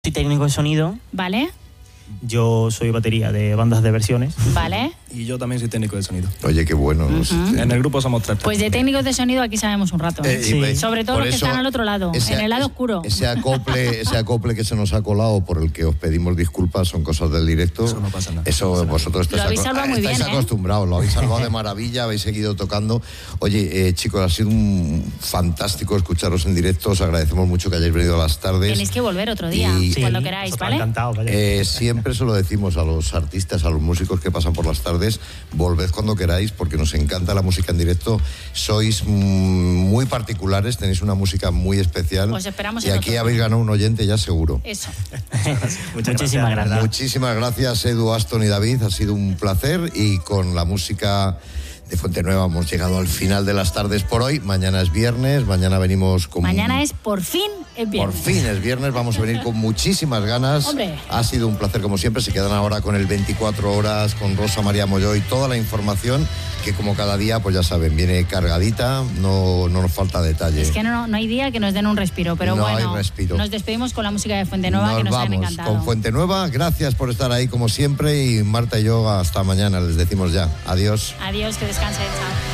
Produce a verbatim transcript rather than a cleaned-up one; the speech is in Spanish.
Soy técnico de sonido. Vale. Yo soy batería de bandas de versiones. Vale. Y yo también soy técnico de sonido. Oye, qué bueno. Uh-huh. En el grupo somos tres. Pues de técnicos de sonido aquí sabemos un rato. ¿eh? Eh, Sí. y- Sobre todo por los que eso, están al otro lado, ese- en el lado ese- oscuro. Ese acople, ese acople que se nos ha colado, por el que os pedimos disculpas, son cosas del directo. Eso no pasa nada. Eso No pasa nada. vosotros estáis, Lo habéis aco- salvado muy estáis bien, ¿eh? acostumbrados, lo habéis salvado de maravilla, habéis seguido tocando. Oye, eh, chicos, ha sido un fantástico escucharos en directo. Os agradecemos mucho que hayáis venido a las tardes. Tenéis que volver otro día, Y- cuando Sí, queráis, nosotros ¿vale? encantados, vaya. Eh, siempre se lo decimos a los artistas, a los músicos que pasan por las tardes, volved cuando queráis porque nos encanta la música en directo. Sois mm, muy particulares, tenéis una música muy especial. Os esperamos y en aquí otro. habéis ganado un oyente ya seguro. Eso. Muchas gracias, Muchísimas de gracias. verdad. Muchísimas gracias, Edu, Aston y David, ha sido un placer y con la música de Fuente Nueva hemos llegado al final de las tardes por hoy. Mañana es viernes, mañana venimos con... Mañana es por fin el Por viernes. fin es viernes, vamos a venir con muchísimas ganas. Hombre. Ha sido un placer como siempre, se quedan ahora con el veinticuatro horas, con Rosa María Molló y toda la información que como cada día, pues ya saben, viene cargadita, no, no nos falta detalle. Es que no, no hay día que nos den un respiro, pero No bueno, hay respiro. nos despedimos con la música de Fuente Nueva, Nos que nos vamos han encantado. con Fuente Nueva, gracias por estar ahí como siempre y Marta y yo hasta mañana, les decimos ya, adiós. Adiós, que descansen, chao.